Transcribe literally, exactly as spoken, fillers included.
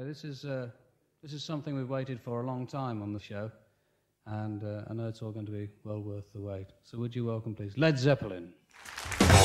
this is, uh, this is something we've waited for a long time on the show, and uh, I know it's all going to be well worth the wait. So would you welcome, please, Led Zeppelin.